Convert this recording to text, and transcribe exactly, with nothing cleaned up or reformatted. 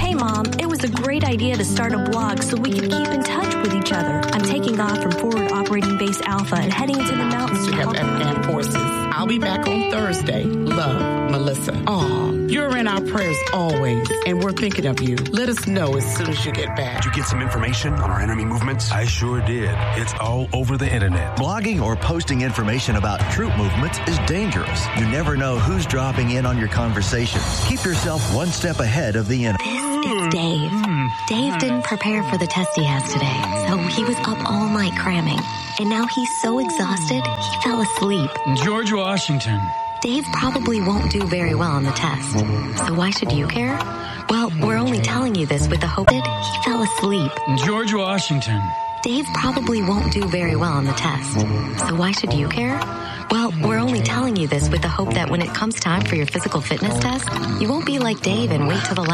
Hey, Mom, it was a great idea to start a blog so we could keep in touch with each other. I'm taking off from Forward Operating Base Alpha and heading into the mountains to help Afghan forces. I'll be back on Thursday. Love, Melissa. Aw, you're in our prayers always, and we're thinking of you. Let us know as soon as you get back. Did you get some information on our enemy movements? I sure did. It's all over the internet. Blogging or posting information about troop movements is dangerous. You never know who's dropping in on your conversations. Keep yourself one step ahead of the enemy. This is Dave. Dave didn't prepare for the test he has today, so he was up all night cramming. And now he's so exhausted, he fell asleep. George Washington. Dave probably won't do very well on the test. So why should you care? Well, we're only telling you this with the hope that he fell asleep. George Washington. Dave probably won't do very well on the test. So why should you care? Well, we're only telling you this with the hope that when it comes time for your physical fitness test, you won't be like Dave and wait till the last